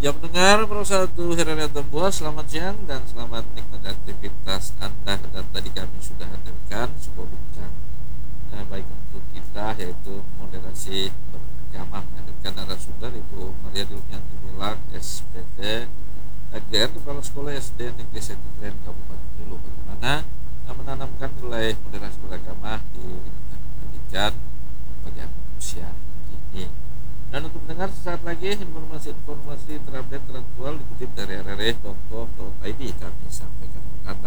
Ya pendengar Pro 1 Herarea Tembuas, selamat siang dan selamat menikmati aktivitas Anda. Dan tadi kami sudah hadirkan sebuah bincang baik untuk kita, yaitu moderasi beragama, menghadirkan narasumber Ibu Maria Dilmianti Milak, SPD, GR Kepala Sekolah SD Negeri 1 Klen Kabupaten Belu, bagaimana menanamkan nilai moderasi beragama di lingkungan pendidikan bagi anak usia ini. Dan untuk mendengar sesaat lagi informasi-informasi terupdate teraktual dikutip dari rrh.co.id kami sampaikan